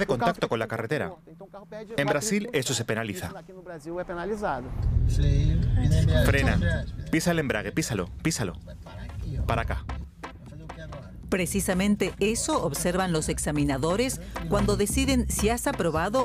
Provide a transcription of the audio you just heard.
pierde contacto con la carretera. En Brasil eso se penaliza. Frena, pisa el embrague, písalo. Para acá. Precisamente eso observan los examinadores cuando deciden si has aprobado